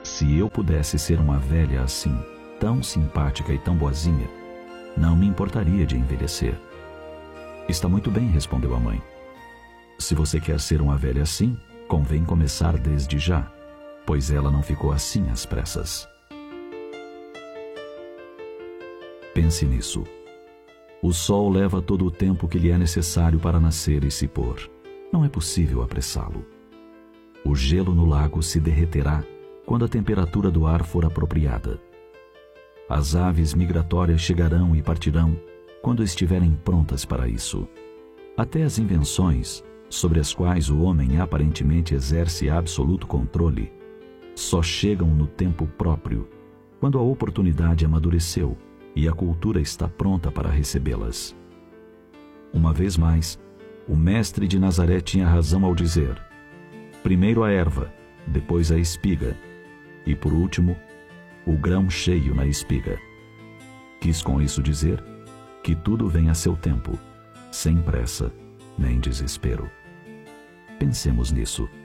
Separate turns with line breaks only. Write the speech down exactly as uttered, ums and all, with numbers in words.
Se eu pudesse ser uma velha assim, tão simpática e tão boazinha, não me importaria de envelhecer. Está muito bem, respondeu a mãe. Se você quer ser uma velha assim, convém começar desde já, pois ela não ficou assim às pressas. Pense nisso. O sol leva todo o tempo que lhe é necessário para nascer e se pôr. Não é possível apressá-lo. O gelo no lago se derreterá quando a temperatura do ar for apropriada. As aves migratórias chegarão e partirão quando estiverem prontas para isso. Até as invenções, sobre as quais o homem aparentemente exerce absoluto controle, só chegam no tempo próprio, quando a oportunidade amadureceu e a cultura está pronta para recebê-las. Uma vez mais, o mestre de Nazaré tinha razão ao dizer: primeiro a erva, depois a espiga, e por último, o grão cheio na espiga. Quis com isso dizer que tudo vem a seu tempo, sem pressa nem desespero. Pensemos nisso.